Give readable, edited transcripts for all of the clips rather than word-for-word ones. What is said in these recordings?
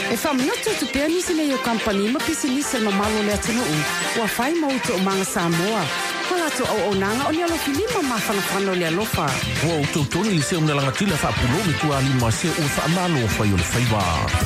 E whaminotu tu pia nisi le yo kampani ma pisi nisi ma malo le atinu ua whai mautu o manga Samoa. Hala tu au nanga o ni alo filima ma whanawhano le alofa. Ua o tautoni le se o nalanga tila whaapulomi tu a lima se o whaamalo o whai o le whaiwa.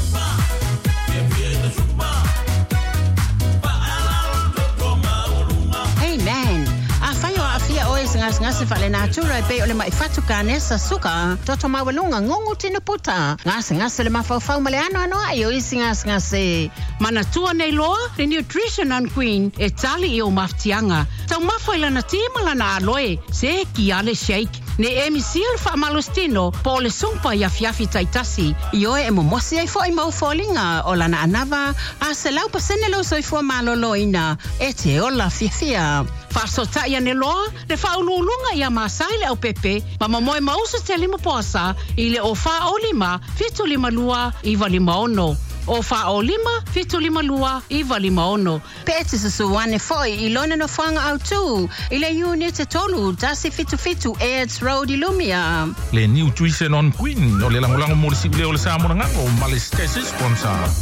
Hey man, a whai o awhia oe ngase whale nā tura e pe o le mai whatu ka nesa suka toto mawalunga ngongu tino puta. Ngase le mawhau ma le ano ai o isi ngase. Mana tua nei loa, le Nutrition on Queen e tali i o maftianga. Tau mawhai lana tima lana aloe, se ki ale shake. Ne e misiel whaamalostino po le sumpa ia fiafi taitasi. I oe e momosi ai fo i mau fōlinga o lana anava a se lau pasene lo soi fua maloloina e te ola fiafia. Whaasota ia ne loa, le whaululunga ia masai le au pepe, ma mamoe mausa te lima poasa i le o wha o lima, fitu lima lua, iwa lima ono. O wha o lima, fitu lima lua, iwa lima ono. Pete sa suwane foi i lona no whanga au tu, i le unit e tolu, dasi fitu Aids Road i Lumia. Le Nutrition on Queen, o le langolango morisi ule o le Samorangango, ma le stesi sponsor.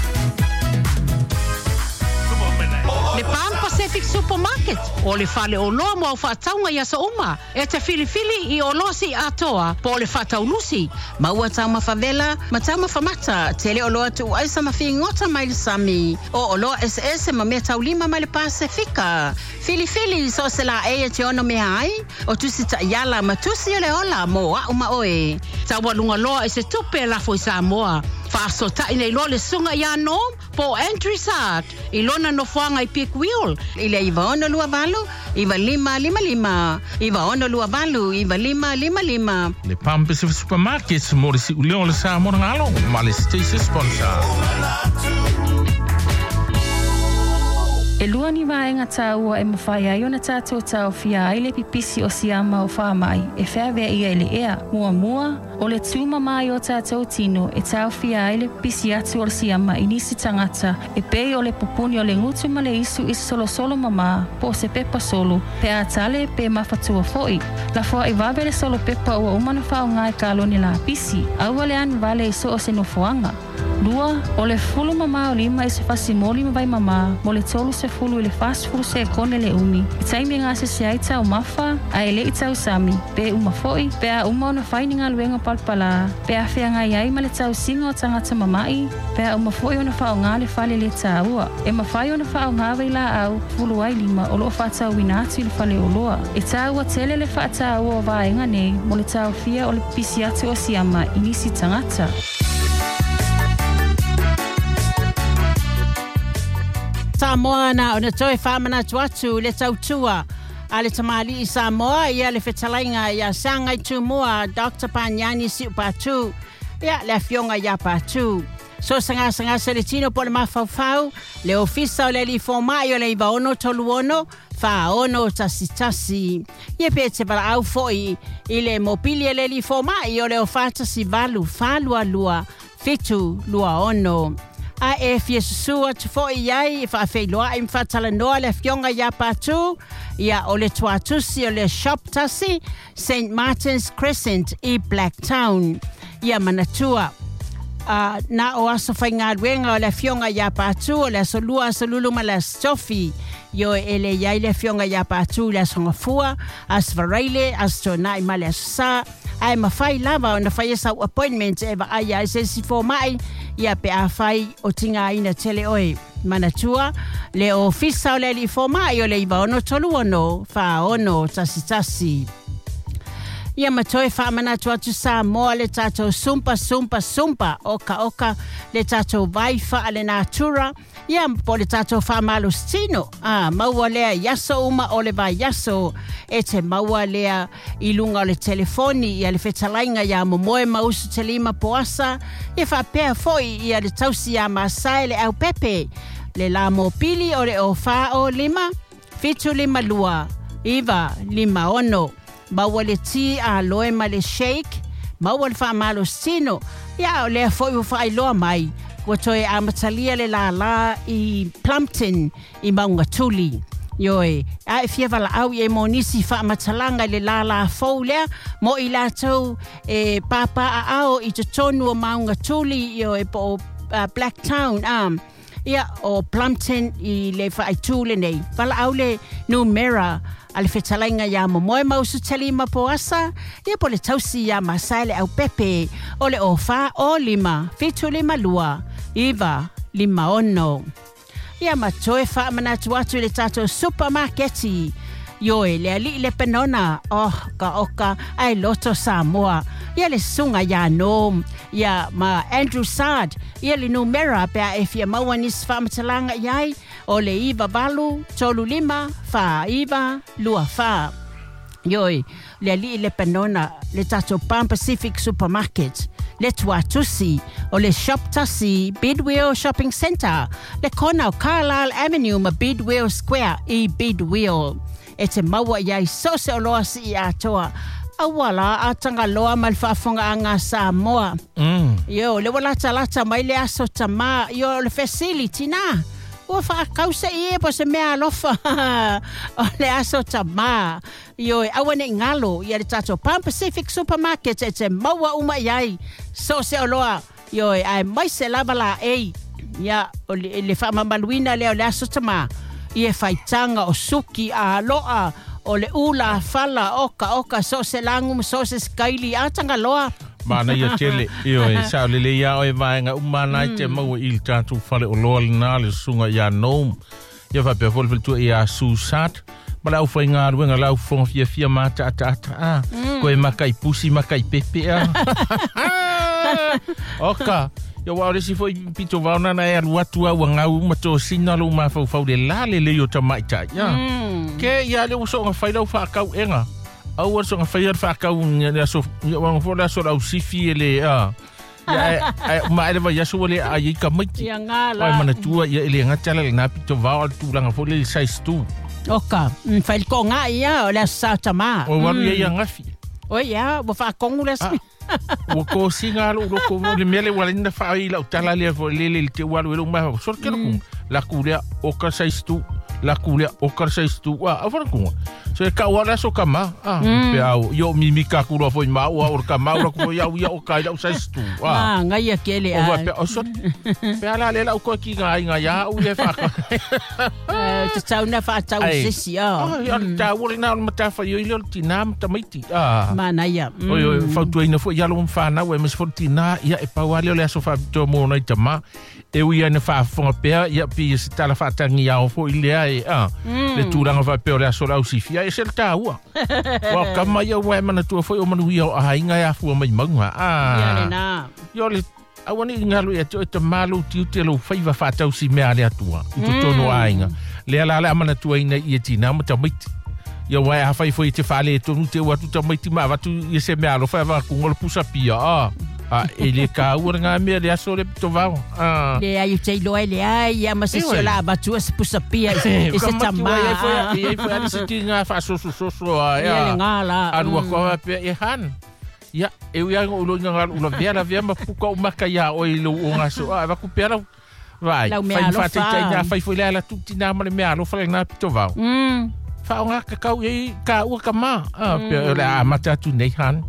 Le Pan Pacific Supermarket, o le whale o loa mo au whaataunga ia sa uma, e te filifili i o losi atoa, po le whaataunusi. Maua tau mawhavela, ma tau mawhamata, tele o loa tu aisa mawhi ngota mai le sami, o loa SS ma mea tau lima mai le Pasifika. Filifili so se la e te ono mea ai, o tusi ta iala ma tusi o le ola mo a uma oe. Tau walunga loa e se tupe lafo i Samoa. Whaasota i nei lo le sunga ia nom, po Andrew Sart, i lona no whanga i Pick Wheel. I le iwa ono lua valu, iwa lima. Iwa ono lua valu, iwa lima. Le Pan Pacific Supermarket, morisi ule o le Samorangalo, ma le stesi sponsor. E lua ni vaenga tāua e mawhai ai ona tātou tau fia ai le pipisi o siama o whamai. E whawea ia ele ea, mua, o le tūma mai o tātou tino e tau fia ai le pipisi atu o le siama i nisi tangata. E pei o le pupuni o le ngutu ma le isu i solo mama, po se pepa solo, pe a tale pe mawhatua foi. La fua i wawe le solo pepa ua umana whao ngai kaloni la pisi. Aua le anu vale iso o se no fuanga. Lua, o le fulu mama o lima e se fasimoli ma vai mama, mo le tolu se fulu i le fast fulu se kone le umi. I taimi ngā se ai tau mafa, a ele i tau sami, pe uma foi, pe a uma ona whaini ngā luenga palpala, pe a whea ngai ai ma le tau singa o tangata mamai, pe a uma foi ona whao ngā le whale le tāua. E ma whai ona whao ngā wei la au, fulu ai lima, o loo whatau winatu i le whale o loa. E tāua tele le whaatau o vaenga nei, mo le tau fia o le pisi atu o siama i nisi tangata. Samoa na ona toe whamana tuatu le tautua a le tamali i Samoa ia le whetalainga ia sanga i tūmua Dr. Panyani Siu Patu ia le fionga ia Patu. So sanga se le tino po le mawhauwhau le ofisa o le li formai o le iwa ono tolu ono wha ono tasi. Ia pe te para au foi i le mopili e le li formai o le o whatasi valu whalua lua fitu lua ono. A e fia susua te fo iai, fa whailoa i mwhatala noa le fionga ia Patu, ia o le tuatusi o le shop tasi, St. Martin's Crescent i Blacktown, ia manatua. Na o aso whai ngā ruenga o le fionga ia Patu, o le asolua asolulu ma le stofi, yo ele iai le fionga ia Patu, le asongafua, asvareile, astonai ma le asa, ai mawhai lava o na whai esau appointment e wa ai ai se si fo mai, ia pe a whai o tinga ina tele oe. Manatua, le ofisa o le li fo mai o le iwa ono tolu ono, wha ono tasi. Ia matoe whamana tuatu Samoa le tātou sumpa, oka, le tātou vaifa ale natura, ia po le tātou whamalo stino, maua lea yaso uma o le vai yaso, e te maua lea i lunga o le telefoni, ia le whetalainga ia momoe mausu te lima poasa, ia whapea foi ia le tausi ia masai le au pepe, le la mopili o le o wha o lima, fitu lima lua, iwa lima ono, maua le ti a loe ma le shake, maua le whaamalo stino, ia o lea foi u whailoa mai, kua toe amatalia le la i Plumpton i Maungatuli. Yoe, a e fia wala au i e monisi whamatalanga le la fau lea, mo i lātou e papa a ao i te tonu o Maungatuli, yo e po Blacktown ia o Plumpton I le whaitūle nei. Wala au le Numera a le whetalainga ia momoe mausu talima po asa ia po le tausi ia masaile au pepe o le ofa o 5-5-2 iwa 5. Ia matoe wha manatu atu le tato supermarketi Yoe le ali le penona oka ai loto Samoa ia le sunga ia no ia ma Andrew Sard ia le Numera pe a fia mawanis whamatalanga iai o le iwa balu tolu 5 fa iwa lua fa Yoe le ali le penona le tato Pan Pacific Supermarket le tuatusi o le Shop Tasi Bidwell Shopping Centre le kona o Carlisle Avenue ma Bidwell Square I Bidwell e te maua iai sose o loa si I atoa. Awala a tanga loa mal whaafonga anga Samoa. Yo, le walata mai le aso tama. Yo, le facility na. Ua whaakausa I po se mea alofa. O le aso tama. Yo, awane ngalo. Ia le tato Pan Pacific Supermarket e te maua uma iai sose o loa. Yo, ai mai se lava la ei. Ia, o le whaamamaluina leo le aso tama. Ia faitanga o suki a loa o le ula fala oka so se langu so se skaili atanga loa Mana ia tele io e sa le ia o e vaenga umana te mau il tatu fale o loa na le sunga ia no ia va pe vol tu ia susat Bala u whainga ruenga lau fonga fia mata ata ko e makai pusi makai pepe Oka Yo wa resi foi pito vauna na e ruatua wa ngau mato sina lo ma fau de la le yo tamaita ya ke ya le so nga faila fa kau enga au so nga faila fa kau ya so wa fo la so la sifi ele ya ma ele va ya so le ai ka miti ya ngala ai mana tua ya ele nga tala na pito va tu la nga fo le size tu Oka fail ko nga ya o la sa tama o wa ya ngafi o ya bo fa kongu la o ko singa lo ko le mele wala na fa ila tala le fo le te walu lo ma so ke no la kuria o ka saistu la kuria o ka saistu wa afara ko so ka wala so kama pe au yo mi ka ku ro fo ma o ka ma ro ko ya o ka ila saistu ngai akele o pe o so pe ala le la ko ki nga ya o le fa te tau na fa tau sisi ya ta wala na mata fa yo ilo tinam tamaiti mana ya o fa tu ina fo ya lo mfana we mes fortina ya e pa wale le so fa to mo no itama e wi ina fa fo pe ya pi sta la fa tangi ya fo ile ai le turanga fa pe le so la usifia e sel ta wa wa kama ya we mana tu fo o manu ya a inga ya fu mai manga ya na yo le awani ngalu ya to malu tiu te lo fa va fa tau si me ale atua to tono ainga le ala mana tu ina i tina mo tamiti Yo wai ha fai foi te fale to nu te watu ta mai ti ma watu ye se me alo fa va ku ngol pusa pia ele ka uranga me le aso le to va le ai te lo ele ai ya ma se sola watu se pusa pia e se tama e foi ali se tinha fa so ya ngala aru ko pe e han ya e wi ang ulo nga ulo via ma ku ko ma ka ya o ilo nga so va ku pera vai fai fa fai foi la tutti na ma le me alo fa na to va fa nga ka ka u ka ma pe la mata tu nei han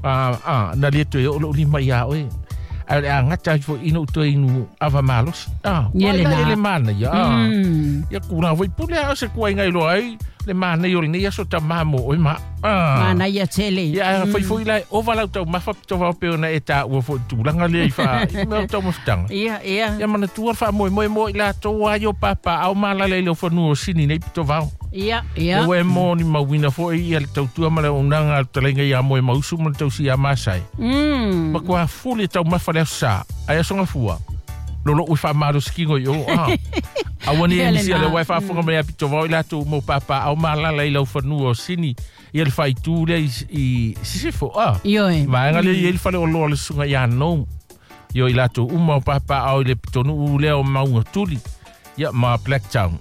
na le to o li mai ya o a ngata fo ino to inu ava malos ele mana ya ya kuna voi pule a se kwa ngai lo ai le mana yo ni so ta mamo o ma mana ya tele ya foi la o vala to ma fa to va pe na eta o fo tu langa le fa me to mo stang ya mana tu fa mo la to wa yo papa au mala le lo fo no sini nei to va ya we mo ni ma wina fo i el tau tu mala unanga telenga ya mo ma usu mo tau si amasai ma kwa fuli tau ma fa le sa ai so nga fua lo u fa ma do skingo yo awani ni si le wifi fo nga me pito va la tu mo papa au mala le lo fo no sini il fai tu le i si fo yo ma nga le il fa le lo le sunga ya no yo ila tu mo papa au le pito no le o ma un tuli ya ma Blacktown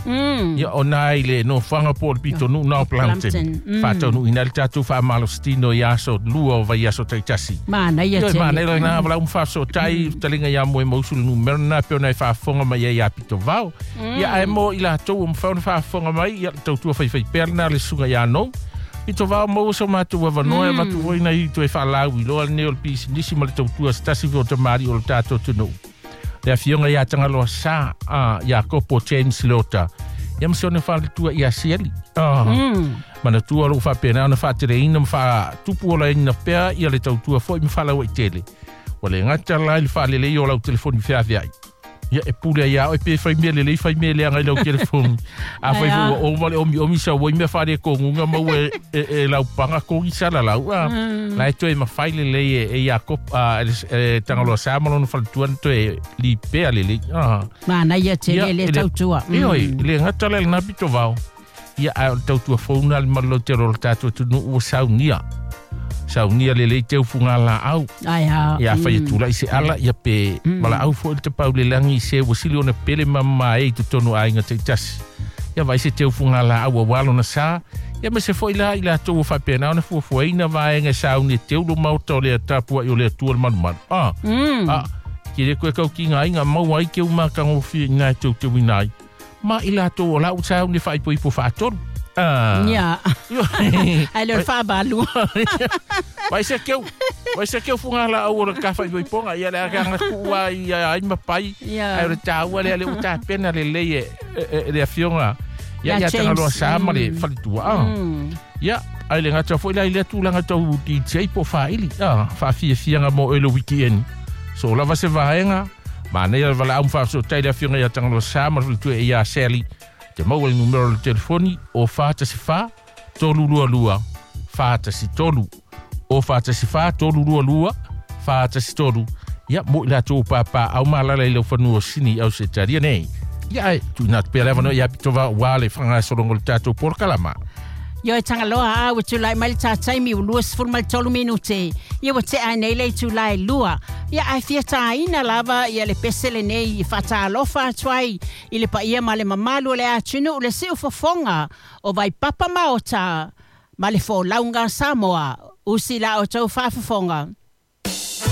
ya onai le no fanga por pito no na Plumpton fa to no ina tatu fa malostino ya so luo va ya so tasi mana ya te mana na bla fa so tai telinga ya mo sul no merna pe na fa fonga ma ya pito va ya mo ila to fa fonga mai ya to tu fa perna le sunga ya no pito va mo so ma tu va no ma tu ina i tu fa la wi lo ne ol pis nisi ma to tu stasi vo to mari ol tato tu no Le afionga ia tangaloa sa ia kopo James Lota. Ia msione whale tua ia sieli. Mana tua lo whapena na whatere ina mwha tupu ola ina pea ia le tautua fo i mwhala wa i tele. Wale ngata lai le whale lei o lau telefoni whiawhiai. Ia e pule ia o e pe whaimea le lei whaimea le angai lau telefoni. A whaifu o wale omi sa wai mea whare ko ngunga mau e lau panga ko i sala lau. La e toi ma whaile lei e ia kop tangaloa sa malonu whale tuan toi li pea le lei. Mana ia tele le tautua. Ioi, le ngata le na pito vau. Ia a tautua fauna le malo te rolo tātua tunu ua saunia. Saunia le lei teu funga la au. Ia whai tula i se ala ia pe mala au fo te pau le langi se wasili o na pele mamma e tu tonu a inga te tasi. Ia vai se teu funga la au a walo na sa. Ia me se foi la i la tau wha pena o na fuafuaina vai inga sauni teu lo mauta le tapua i o le tua le manumanu. Ki re koe kau ki ngā inga mau ai ke umakango fi ngā tau teu inai. Ma i la tau o la utau ni whai po i po whaatoru. Ja. Ai le fa balu. Vai se keu funga la au ka fa i ponga ia le ka ngua i ai mapai. Ai le tau le uta pena le le afionga. Ia tangaloa sa ma le falitua. Ia ai le ngata foi le tulanga tau di tei po faili. Fa fianga mo ele weekend. So lava se vaenga. Ma nei vala am fa so tai le afionga ia tangaloa sa ma le tu ia seli. Te mau le numero le telefoni o fata si fa tolu lua lua fata si tolu o fata si fa tolu lua lua fata si tolu ia mo la to papa au malala le fanu sini au se taria nei ia tu na pele vano ia pitova wale franga solongo le tato por kalama. Yo e tangaloa a tu lai mai tatai mi luas ful mal tolu minute. Ia wa te ai nei tu lai lua. Ia ai fiata ina lava ia le pesele nei fata alofa twai ile pa ia male mamalu le atunu le seu fofonga o vai papa maota male fo launga Samoa usila o tau fa fofonga.